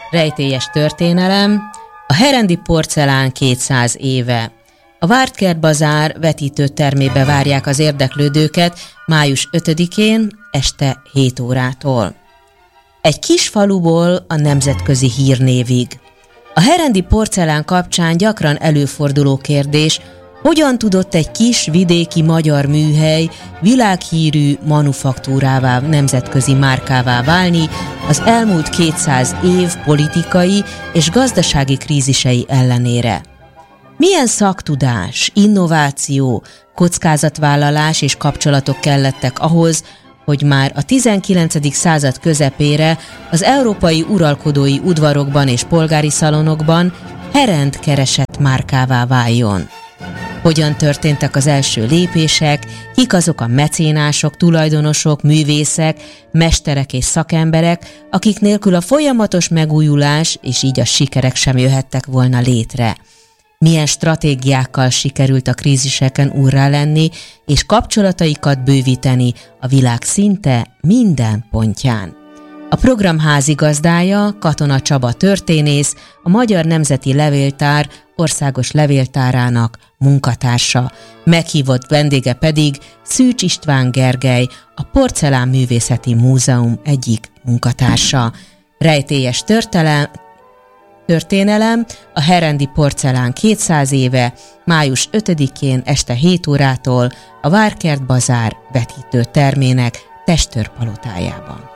Rejtélyes történelem, a herendi porcelán 200 éve. A Vártkert Bazár vetítőtermébe várják az érdeklődőket május 5-én este 7 órától. Egy kis faluból a nemzetközi hírnévig. A herendi porcelán kapcsán gyakran előforduló kérdés, hogyan tudott egy kis vidéki magyar műhely világhírű manufaktúrává, nemzetközi márkává válni az elmúlt 200 év politikai és gazdasági krízisei ellenére. Milyen szaktudás, innováció, kockázatvállalás és kapcsolatok kellettek ahhoz, hogy már a 19. század közepére az európai uralkodói udvarokban és polgári szalonokban herend keresett márkává váljon. Hogyan történtek az első lépések, kik azok a mecénások, tulajdonosok, művészek, mesterek és szakemberek, akik nélkül a folyamatos megújulás és így a sikerek sem jöhettek volna létre. Milyen stratégiákkal sikerült a kríziseken úrrá lenni, és kapcsolataikat bővíteni a világ szinte minden pontján. A program házigazdája Katona Csaba történész, a Magyar Nemzeti Levéltár országos levéltárának munkatársa. Meghívott vendége pedig Szűcs István Gergely, a Porcelánművészeti Múzeum egyik munkatársa. Rejtélyes történelem, a herendi porcelán 200 éve, május 5-én este 7 órától a Vártkert Bazár vetítőtermének Testőr palotájában.